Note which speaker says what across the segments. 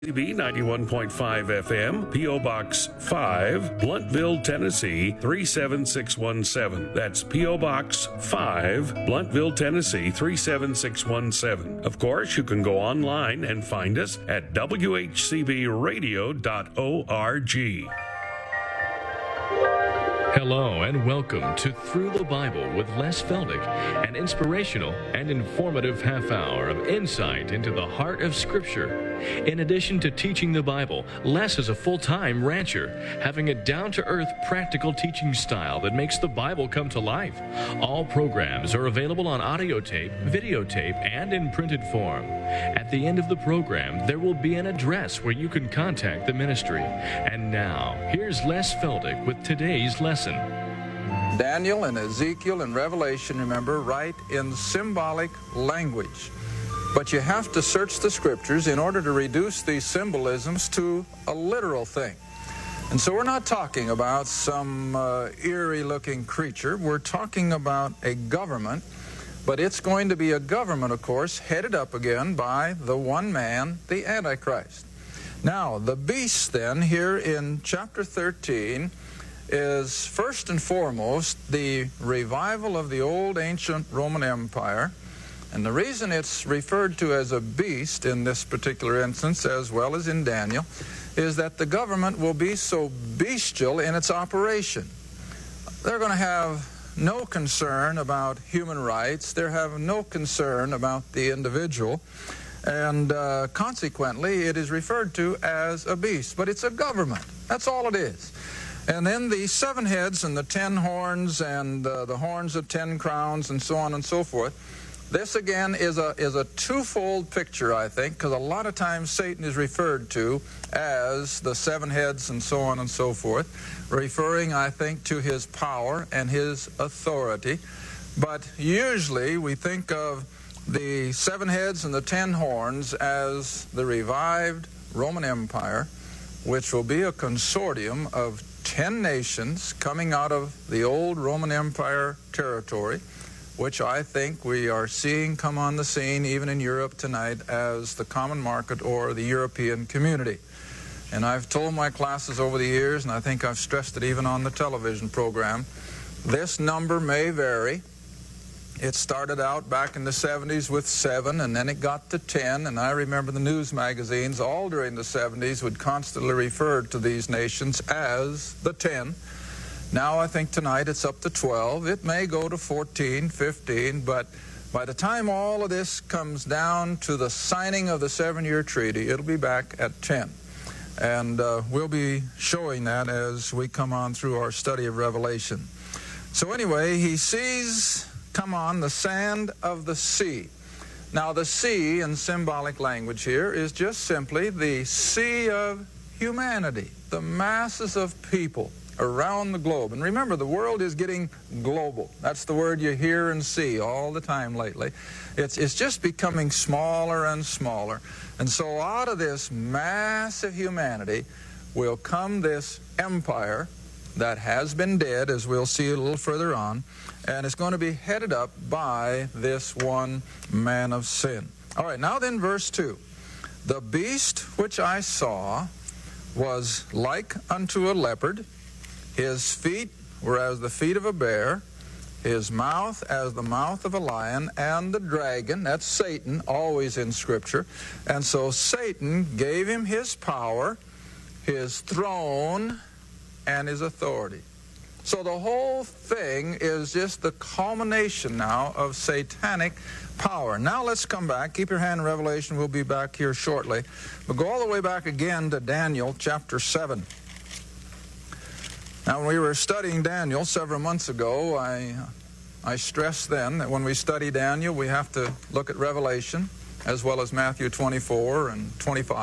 Speaker 1: CB 91.5 FM, P.O. Box 5, Blunt-Ville, Tennessee 37617. That's P.O. Box 5, Blunt-Ville, Tennessee 37617. Of course, you can go online and find us at whcbradio.org.
Speaker 2: Hello and welcome to Through the Bible with Les Feldick, an inspirational and informative half hour of insight into the heart of Scripture. In addition to teaching the Bible, Les is a full-time rancher, having a down-to-earth, practical teaching style that makes the Bible come to life. All programs are available on audio tape, videotape, and in printed form. At the end of the program, there will be an address where you can contact the ministry. And now, here's Les Feldick with today's lesson.
Speaker 3: Daniel and Ezekiel and Revelation, remember, write in symbolic language. But you have to search the Scriptures in order to reduce these symbolisms to a literal thing. And so we're not talking about some eerie-looking creature. We're talking about a government, but it's going to be a government, of course, headed up again by the one man, the Antichrist. Now, the beast then, here in chapter 13, is first and foremost the revival of the old ancient Roman Empire. And the reason it's referred to as a beast in this particular instance, as well as in Daniel, is that the government will be so bestial in its operation. They're going to have no concern about human rights. They have no concern about the individual. And consequently, it is referred to as a beast. But it's a government. That's all it is. And then the 7 heads and the 10 horns and the horns of 10 crowns and so on and so forth. This, again, is a twofold picture, I think, because a lot of times Satan is referred to as the 7 heads and so on and so forth, referring, I think, to his power and his authority. But usually we think of the 7 heads and the 10 horns as the revived Roman Empire, which will be a consortium of 10 nations coming out of the old Roman Empire territory, which I think we are seeing come on the scene even in Europe tonight as the common market or the European community. And I've told my classes over the years, and I think I've stressed it even on the television program, this number may vary. It started out back in the 70s with 7, and then it got to 10, and I remember the news magazines all during the 70s would constantly refer to these nations as the 10. Now I think tonight it's up to 12. It may go to 14, 15, but by the time all of this comes down to the signing of the 7-year treaty, it'll be back at 10. And we'll be showing that as we come on through our study of Revelation. So anyway, he sees, come on, the sand of the sea. Now the sea in symbolic language here is just simply the sea of humanity, the masses of people around the globe. And remember, the world is getting global. That's the word you hear and see all the time lately. It's just becoming smaller and smaller. And so out of this massive humanity will come this empire that has been dead, as we'll see a little further on, and it's going to be headed up by this one man of sin. All right, now then verse 2. The beast which I saw was like unto a leopard. His feet were as the feet of a bear, his mouth as the mouth of a lion, and the dragon, that's Satan, always in Scripture. And so Satan gave him his power, his throne, and his authority. So the whole thing is just the culmination now of satanic power. Now let's come back. Keep your hand in Revelation. We'll be back here shortly. But go all the way back again to Daniel chapter 7. Now, when we were studying Daniel several months ago, I stressed then that when we study Daniel, we have to look at Revelation as well as Matthew 24 and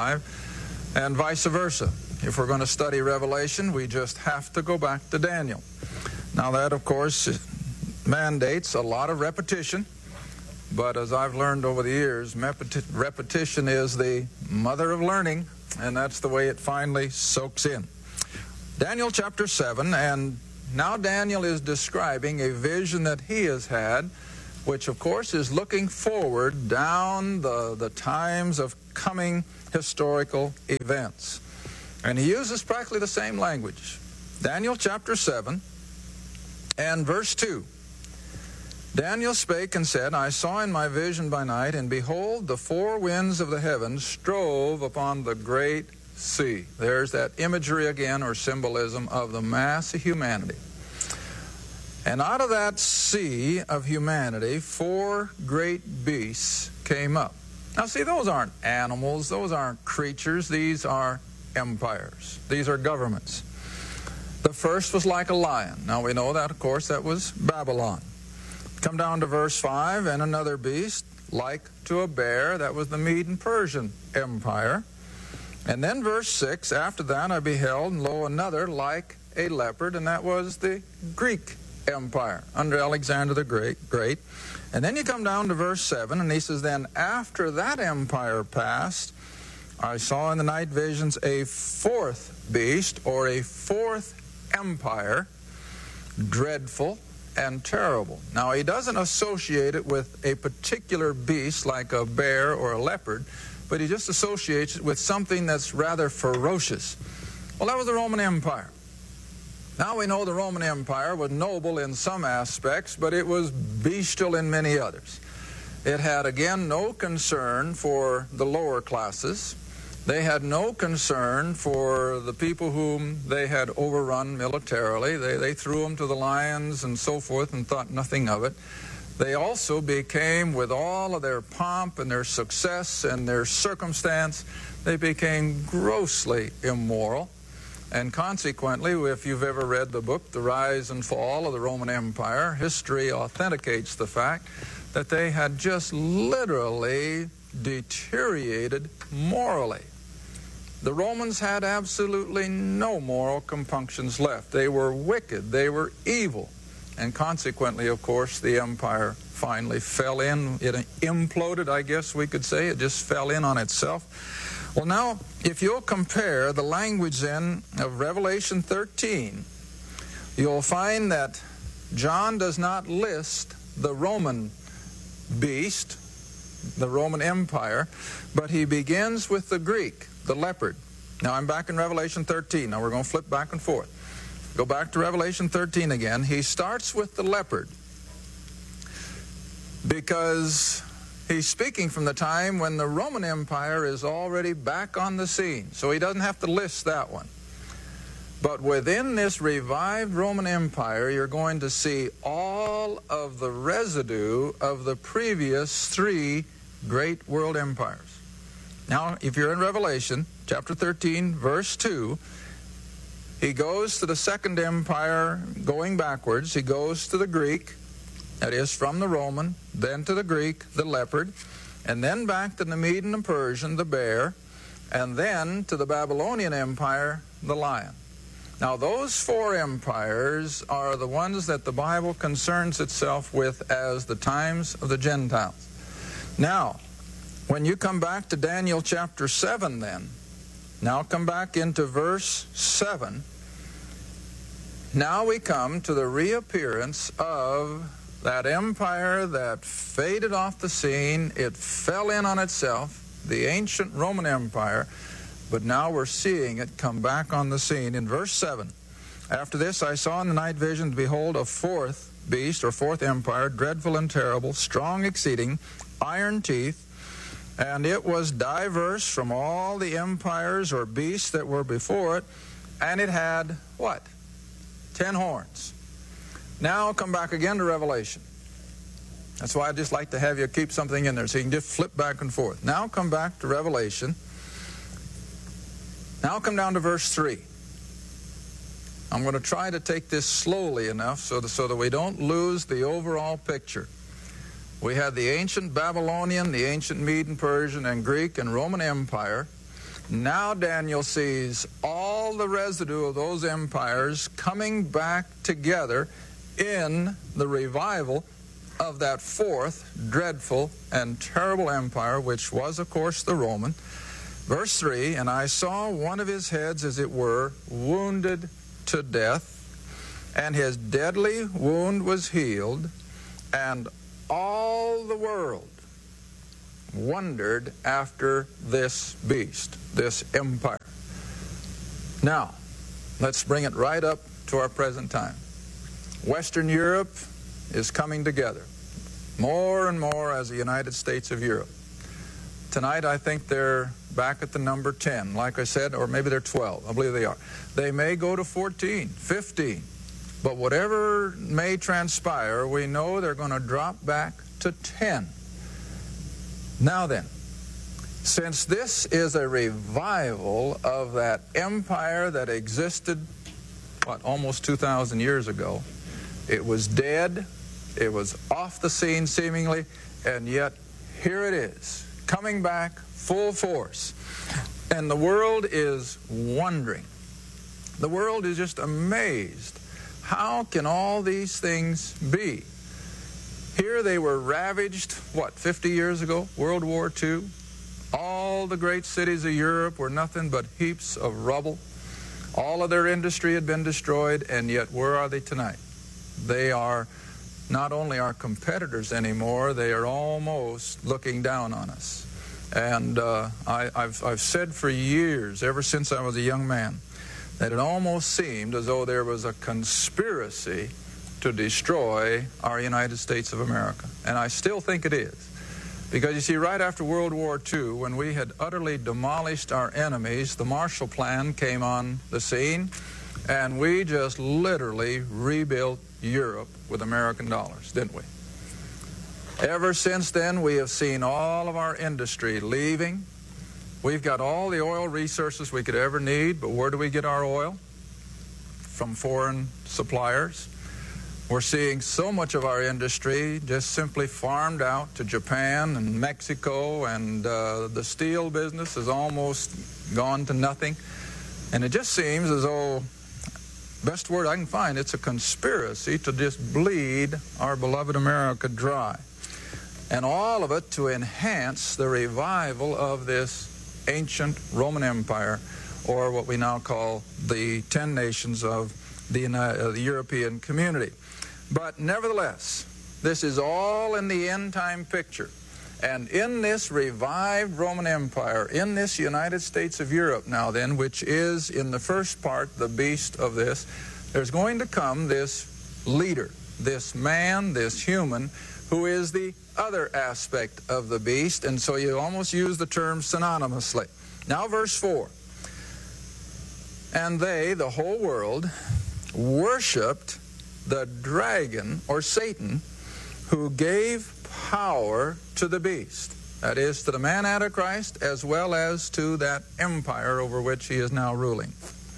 Speaker 3: 25, and vice versa. If we're going to study Revelation, we just have to go back to Daniel. Now, that, of course, mandates a lot of repetition, but as I've learned over the years, repetition is the mother of learning, and that's the way it finally soaks in. Daniel chapter 7, and now Daniel is describing a vision that he has had, which of course is looking forward down the times of coming historical events. And he uses practically the same language. Daniel chapter 7 and verse 2. Daniel spake and said, I saw in my vision by night, and behold, the four winds of the heavens strove upon the great sea. There's that imagery again, or symbolism, of the mass of humanity. And out of that sea of humanity, four great beasts came up. Now see, those aren't animals, those aren't creatures, these are empires. These are governments. The first was like a lion. Now we know that, of course, that was Babylon. Come down to verse 5, and another beast like to a bear, that was the Medo-Persian Empire. And then verse 6, after that I beheld, and lo, another like a leopard, and that was the Greek Empire under Alexander the Great. And then you come down to verse 7, and he says, then after that empire passed, I saw in the night visions a fourth beast, or a fourth empire, dreadful and terrible. Now, he doesn't associate it with a particular beast like a bear or a leopard, but he just associates it with something that's rather ferocious. Well, that was the Roman Empire. Now we know the Roman Empire was noble in some aspects, but it was bestial in many others. It had, again, no concern for the lower classes. They had no concern for the people whom they had overrun militarily. They threw them to the lions and so forth and thought nothing of it. They also became, with all of their pomp and their success and their circumstance, they became grossly immoral. And consequently, if you've ever read the book, The Rise and Fall of the Roman Empire, history authenticates the fact that they had just literally deteriorated morally. The Romans had absolutely no moral compunctions left. They were wicked, they were evil, and consequently, of course, the empire finally fell in. It imploded, I guess we could say. It just fell in on itself. Well, now, if you'll compare the language then of Revelation 13, you'll find that John does not list the Roman beast, the Roman Empire, but he begins with the Greek, the leopard. Now I'm back in Revelation 13. Now we're going to flip back and forth. Go back to Revelation 13 again. He starts with the leopard because he's speaking from the time when the Roman Empire is already back on the scene. So he doesn't have to list that one. But within this revived Roman Empire, you're going to see all of the residue of the previous three great world empires. Now, if you're in Revelation, chapter 13, verse 2, he goes to the second empire going backwards. He goes to the Greek, that is, from the Roman, then to the Greek, the leopard, and then back to the Medo and Persian, the bear, and then to the Babylonian Empire, the lion. Now, those four empires are the ones that the Bible concerns itself with as the times of the Gentiles. Now, when you come back to Daniel chapter 7 then, now come back into verse 7, now we come to the reappearance of that empire that faded off the scene. It fell in on itself, the ancient Roman Empire, but now we're seeing it come back on the scene. In verse 7, after this I saw in the night visions, behold, a fourth beast, or fourth empire, dreadful and terrible, strong exceeding, iron teeth, and it was diverse from all the empires or beasts that were before it, and it had, what? 10 horns. Now come back again to Revelation. That's why I just like to have you keep something in there so you can just flip back and forth. Now come back to Revelation. Now come down to verse 3. I'm going to try to take this slowly enough so that we don't lose the overall picture. We had the ancient Babylonian, the ancient Medo-Persian, and Greek and Roman Empire. Now Daniel sees all the residue of those empires coming back together in the revival of that fourth dreadful and terrible empire, which was, of course, the Roman. Verse 3, and I saw one of his heads, as it were, wounded to death, and his deadly wound was healed, and all the world wondered after this beast, this empire. Now, let's bring it right up to our present time. Western Europe is coming together more and more as the United States of Europe. Tonight, I think they're back at the number 10, like I said, or maybe they're 12. I believe they are. They may go to 14, 15. But whatever may transpire, we know they're going to drop back to 10. Now then, since this is a revival of that empire that existed, almost 2,000 years ago, it was dead, it was off the scene seemingly, and yet here it is, coming back full force. And the world is wondering. The world is just amazed. How can all these things be? Here they were ravaged, 50 years ago? World War II. All the great cities of Europe were nothing but heaps of rubble. All of their industry had been destroyed, and yet where are they tonight? They are not only our competitors anymore, they are almost looking down on us. And I've said for years, ever since I was a young man, that it almost seemed as though there was a conspiracy to destroy our United States of America. And I still think it is. Because you see, right after World War II, when we had utterly demolished our enemies, the Marshall Plan came on the scene, and we just literally rebuilt Europe with American dollars, didn't we? Ever since then, we have seen all of our industry leaving. We've got all the oil resources we could ever need, but where do we get our oil? From foreign suppliers. We're seeing so much of our industry just simply farmed out to Japan and Mexico, and the steel business has almost gone to nothing. And it just seems as though, best word I can find, it's a conspiracy to just bleed our beloved America dry. And all of it to enhance the revival of this ancient Roman Empire, or what we now call the 10 nations of the European community. But nevertheless, this is all in the end-time picture. And in this revived Roman Empire, in this United States of Europe now then, which is in the first part the beast of this, there's going to come this leader, this man, this human, who is the other aspect of the beast. And so you almost use the term synonymously. Now verse 4. And they, the whole world, worshipped the dragon, or Satan, who gave power to the beast. That is, to the man Antichrist, as well as to that empire over which he is now ruling.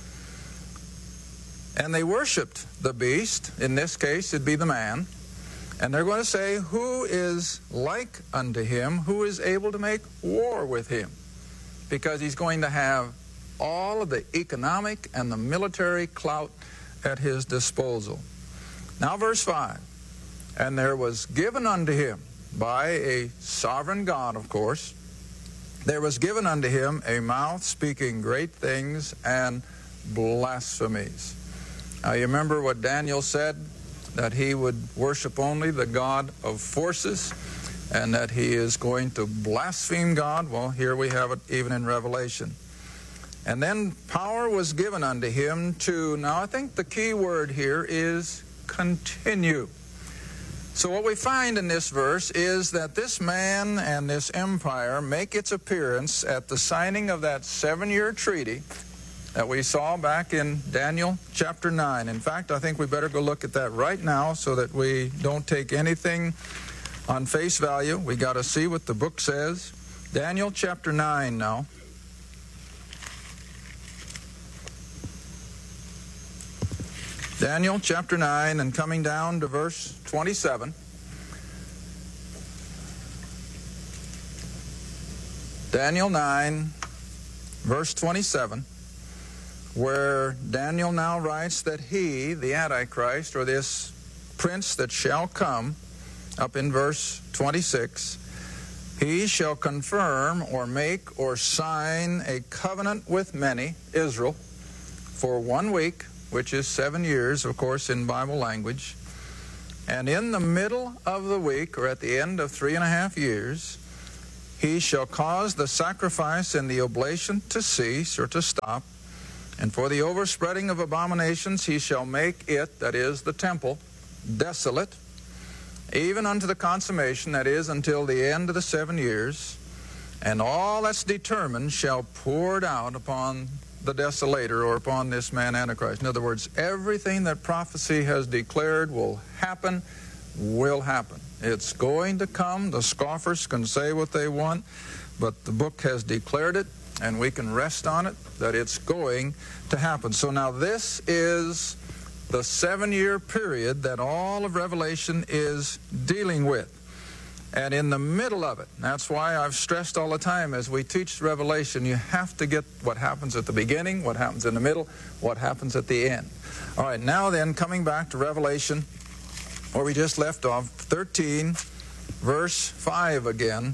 Speaker 3: And they worshipped the beast. In this case, it'd be the man. And they're going to say, who is like unto him, who is able to make war with him? Because he's going to have all of the economic and the military clout at his disposal. Now verse 5, and there was given unto him by a sovereign God, of course, there was given unto him a mouth speaking great things and blasphemies. Now you remember what Daniel said, that he would worship only the God of forces, and that he is going to blaspheme God. Well, here we have it even in Revelation. And then power was given unto him to, now I think the key word here is continue. So what we find in this verse is that this man and this empire make its appearance at the signing of that 7-year treaty that we saw back in Daniel chapter 9. In fact, I think we better go look at that right now so that we don't take anything on face value. We got to see what the book says. Daniel chapter 9 now. Daniel chapter 9, and coming down to verse 27. Daniel 9, verse 27, where Daniel now writes that he, the Antichrist, or this prince that shall come, up in verse 26, he shall confirm or make or sign a covenant with many, Israel, for 1 week, which is 7 years, of course, in Bible language. And in the middle of the week, or at the end of 3.5 years, he shall cause the sacrifice and the oblation to cease or to stop. And for the overspreading of abominations he shall make it, that is, the temple, desolate, even unto the consummation, that is, until the end of the 7 years. And all that's determined shall pour it out upon the desolator, or upon this man Antichrist. In other words, everything that prophecy has declared will happen, will happen. It's going to come. The scoffers can say what they want, but the book has declared it, and we can rest on it, that it's going to happen. So now this is the 7-year period that all of Revelation is dealing with. And in the middle of it, that's why I've stressed all the time as we teach Revelation, you have to get what happens at the beginning, what happens in the middle, what happens at the end. All right, now then, coming back to Revelation, where we just left off, 13, verse 5 again.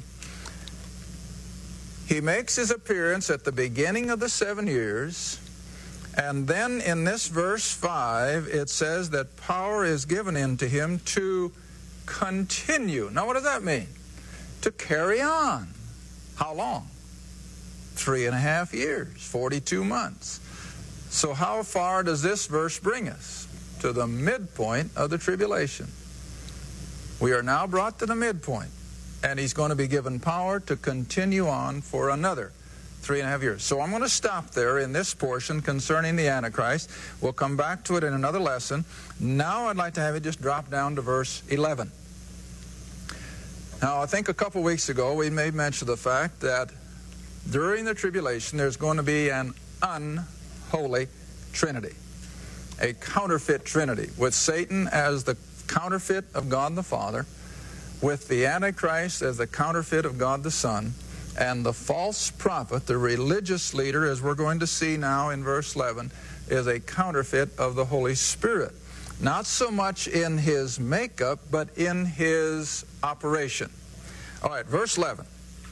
Speaker 3: He makes his appearance at the beginning of the 7 years, and then in this verse 5, it says that power is given unto him to continue. Now, what does that mean? To carry on. How long? 3.5 years, 42 months. So how far does this verse bring us? To the midpoint of the tribulation. We are now brought to the midpoint, and he's going to be given power to continue on for another 3.5 years. So I'm going to stop there in this portion concerning the Antichrist. We'll come back to it in another lesson. Now I'd like to have you just drop down to verse 11. Now, I think a couple weeks ago we made mention of the fact that during the tribulation there's going to be an unholy trinity, a counterfeit trinity, with Satan as the counterfeit of God the Father, with the Antichrist as the counterfeit of God the Son, and the false prophet, the religious leader, as we're going to see now in verse 11, is a counterfeit of the Holy Spirit. Not so much in his makeup, but in his operation. All right, verse 11.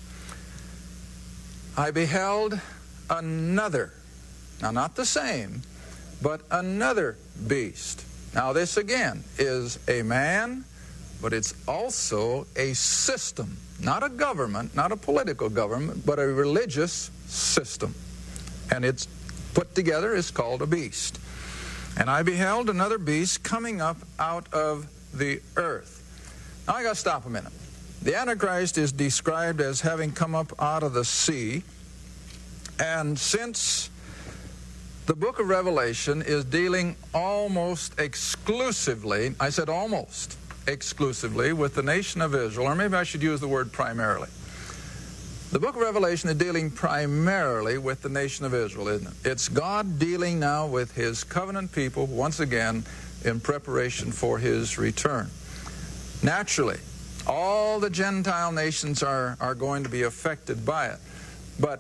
Speaker 3: I beheld another, now not the same, but another beast. Now this again is a man, but it's also a system. Not a government, not a political government, but a religious system. And it's put together, is called a beast. And I beheld another beast coming up out of the earth. Now I got to stop a minute. The Antichrist is described as having come up out of the sea. And since the book of Revelation is dealing almost exclusively, I said almost exclusively, with the nation of Israel, or maybe I should use the word primarily. The book of Revelation is dealing primarily with the nation of Israel, isn't it? It's God dealing now with his covenant people once again in preparation for his return. Naturally, all the Gentile nations are going to be affected by it. But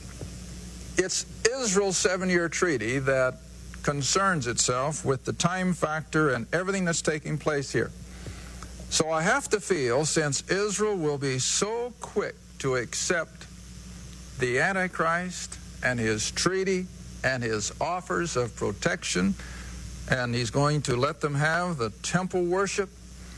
Speaker 3: it's Israel's 7-year treaty that concerns itself with the time factor and everything that's taking place here. So I have to feel, since Israel will be so quick to accept the Antichrist and his treaty and his offers of protection, and he's going to let them have the temple worship,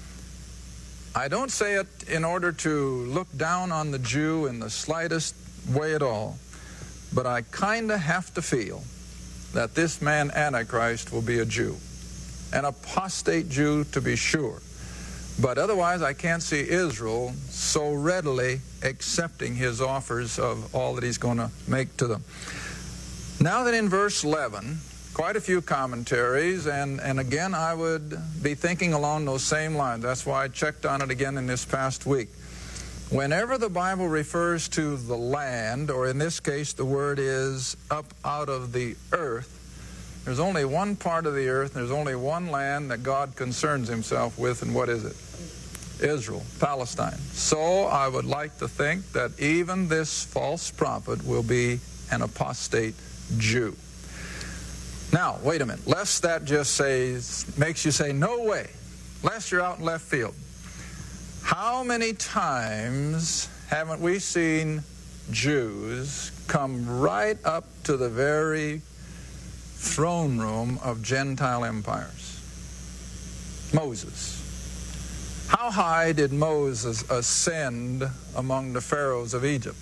Speaker 3: I don't say it in order to look down on the Jew in the slightest way at all, but I kind of have to feel that this man Antichrist will be a Jew, an apostate Jew to be sure. But otherwise, I can't see Israel so readily accepting his offers of all that he's going to make to them. Now that in verse 11, quite a few commentaries, and again, I would be thinking along those same lines. That's why I checked on it again in this past week. Whenever the Bible refers to the land, or in this case, the word is up out of the earth, there's only one part of the earth, there's only one land that God concerns himself with, and what is it? Israel, Palestine. So I would like to think that even this false prophet will be an apostate Jew. Now, wait a minute. Lest that just makes you say, no way. Lest you're out in left field. How many times haven't we seen Jews come right up to the very throne room of Gentile empires? Moses. How high did Moses ascend among the pharaohs of Egypt?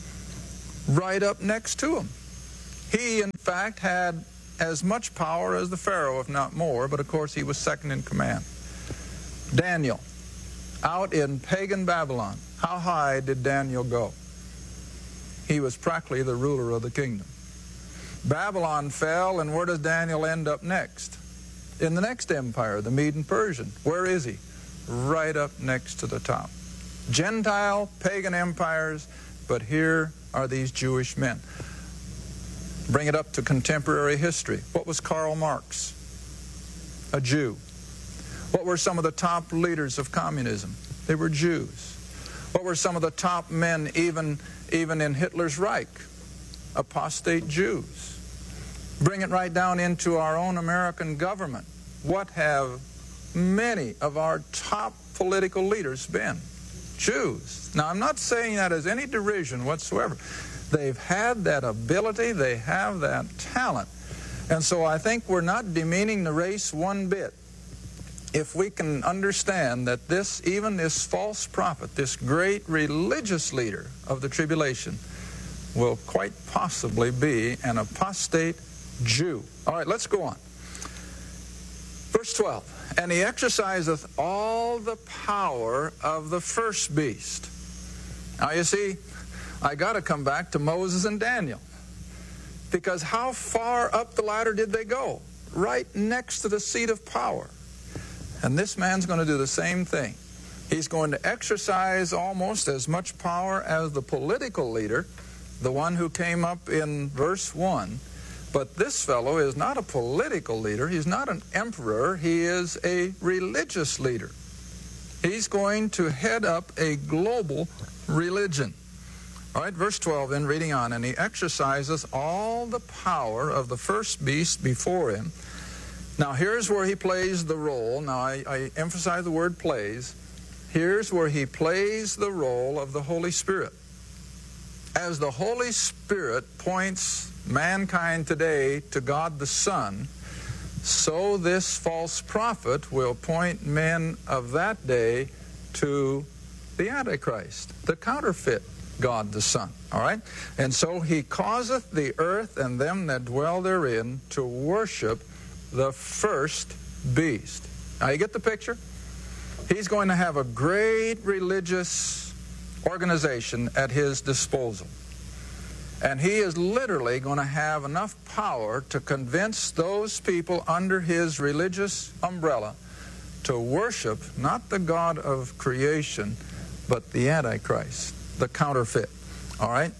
Speaker 3: Right up next to him. He, in fact, had as much power as the Pharaoh, if not more, but of course he was second in command. Daniel, out in pagan Babylon, how high did Daniel go? He was practically the ruler of the kingdom. Babylon fell, and where does Daniel end up next? In the next empire, the Mede and Persian. Where is he? Right up next to the top. Gentile, pagan empires, but here are these Jewish men. Bring it up to contemporary history. What was Karl Marx? A Jew. What were some of the top leaders of communism? They were Jews. What were some of the top men even in Hitler's Reich? Apostate Jews. Bring it right down into our own American government. What have many of our top political leaders been? Jews. Now, I'm not saying that as any derision whatsoever. They've had that ability, they have that talent. And so I think we're not demeaning the race one bit if we can understand that even this false prophet, this great religious leader of the tribulation, will quite possibly be an apostate Jew. All right, let's go on. Verse 12, and he exerciseth all the power of the first beast. Now you see, I got to come back to Moses and Daniel, because how far up the ladder did they go? Right next to the seat of power. And this man's going to do the same thing. He's going to exercise almost as much power as the political leader, the one who came up in verse 1. But this fellow is not a political leader. He's not an emperor. He is a religious leader. He's going to head up a global religion. All right, verse 12 then, reading on. And he exercises all the power of the first beast before him. Now here's where he plays the role. Now I emphasize the word plays. Here's where he plays the role of the Holy Spirit. As the Holy Spirit points mankind today to God the Son, so this false prophet will point men of that day to the Antichrist, the counterfeit God the Son. All right? And so he causeth the earth and them that dwell therein to worship the first beast. Now you get the picture? He's going to have a great religious organization at his disposal. And he is literally going to have enough power to convince those people under his religious umbrella to worship not the God of creation, but the Antichrist, the counterfeit. All right?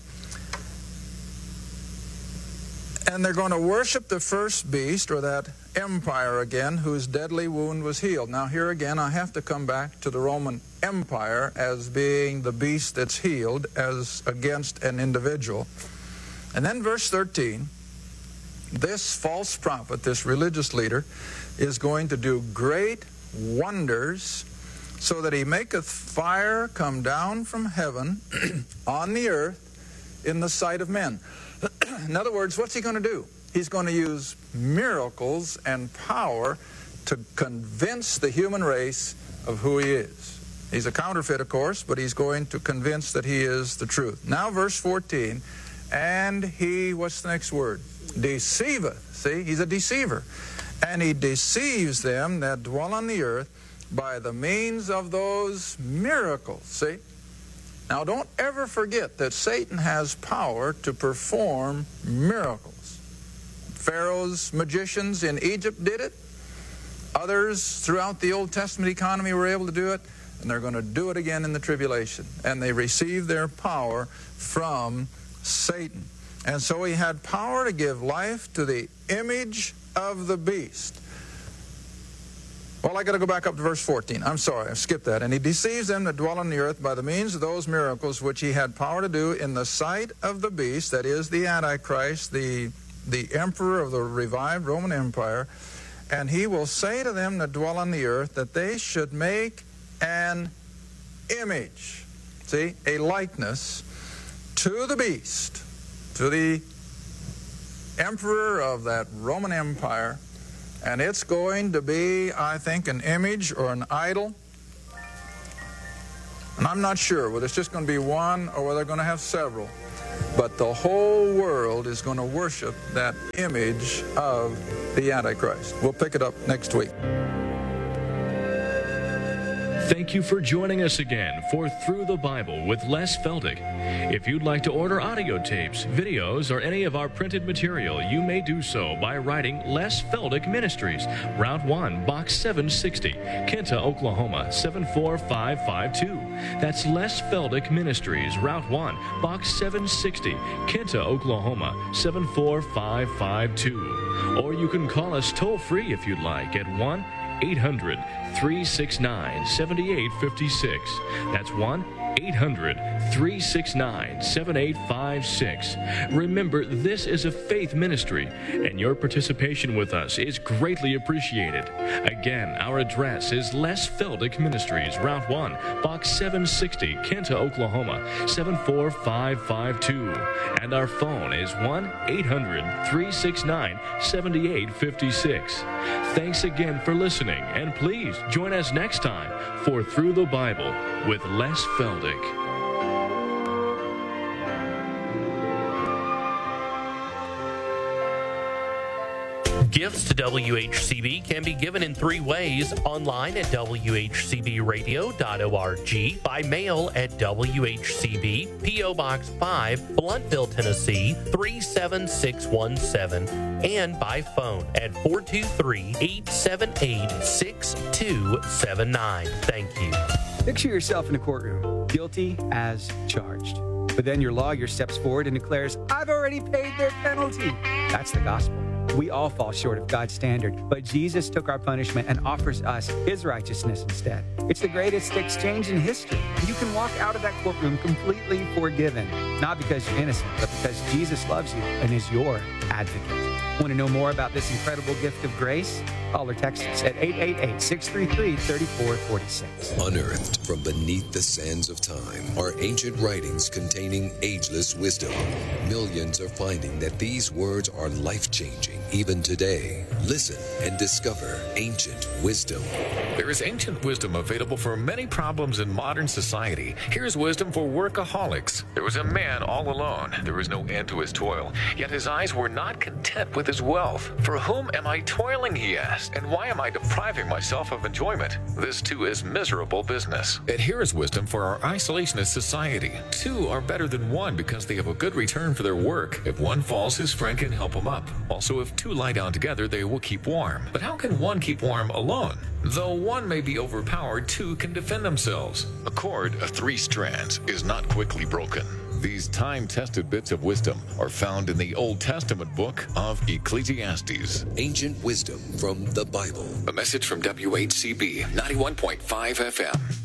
Speaker 3: And they're going to worship the first beast, or that empire again, whose deadly wound was healed. Now here again, I have to come back to the Roman Empire as being the beast that's healed as against an individual. And then verse 13, this false prophet, this religious leader, is going to do great wonders, so that he maketh fire come down from heaven on the earth in the sight of men. In other words, what's he going to do? He's going to use miracles and power to convince the human race of who he is. He's a counterfeit, of course, but he's going to convince that he is the truth. Now, verse 14, and he, what's the next word? Deceiveth. See, he's a deceiver. And he deceives them that dwell on the earth by the means of those miracles. See? Now, don't ever forget that Satan has power to perform miracles. Pharaoh's magicians in Egypt did it. Others throughout the Old Testament economy were able to do it. And they're going to do it again in the tribulation. And they receive their power from Satan. And so he had power to give life to the image of the beast. Well, I got to go back up to verse 14. I'm sorry, I skipped that. And he deceives them that dwell on the earth by the means of those miracles which he had power to do in the sight of the beast, that is the Antichrist, the emperor of the revived Roman Empire. And he will say to them that dwell on the earth that they should make an image, see, a likeness to the beast, to the emperor of that Roman Empire. And it's going to be, I think, an image or an idol And I'm not sure whether it's just going to be one or whether they're going to have several. But the whole world is going to worship that image of the Antichrist. We'll pick it up next week.
Speaker 2: Thank you for joining us again for Through the Bible with Les Feldick. If you'd like to order audio tapes, videos, or any of our printed material, you may do so by writing Les Feldick Ministries, Route 1, Box 760, Kenta, Oklahoma, 74552. That's Les Feldick Ministries, Route 1, Box 760, Kenta, Oklahoma, 74552. Or you can call us toll-free if you'd like at 1-800-369-7856. That's 1-800-369-7856. Remember, this is a faith ministry, and your participation with us is greatly appreciated. Again, our address is Les Feldick Ministries, Route 1, Box 760, Kenta, Oklahoma, 74552. And our phone is 1-800-369-7856. Thanks again for listening, and please join us next time for Through the Bible with Les Feldick.
Speaker 4: Gifts to WHCB can be given in 3 ways: online at WHCBradio.org, by mail at WHCB, P.O. Box 5, Bluntville, Tennessee 37617, and by phone at 423-878-6279. Thank you.
Speaker 5: Picture yourself in a courtroom, guilty as charged. But then your lawyer steps forward and declares, "I've already paid their penalty." That's the gospel. We all fall short of God's standard, but Jesus took our punishment and offers us his righteousness instead. It's the greatest exchange in history. You can walk out of that courtroom completely forgiven, not because you're innocent, but because Jesus loves you and is your advocate. Want to know more about this incredible gift of grace? Call or text us at 888-633-3446.
Speaker 6: Unearthed from beneath the sands of time are ancient writings containing ageless wisdom. Millions are finding that these words are life-changing even today. Listen and discover ancient wisdom.
Speaker 7: There is ancient wisdom available for many problems in modern society. Here's wisdom for workaholics. There was a man all alone. There was no end to his toil. Yet his eyes were not content with his wealth. For whom am I toiling, he asked, and why am I depriving myself of enjoyment? This too is miserable business. And here is wisdom for our isolationist society. 2 are better than 1 because they have a good return for their work. If one falls, his friend can help him up. Also, if 2 lie down together, they will keep warm. But how can 1 keep warm alone? Though 1 may be overpowered, 2 can defend themselves. A cord of 3 strands is not quickly broken. These time-tested bits of wisdom are found in the Old Testament book of Ecclesiastes.
Speaker 6: Ancient wisdom from the Bible.
Speaker 7: A message from WHCB 91.5 FM.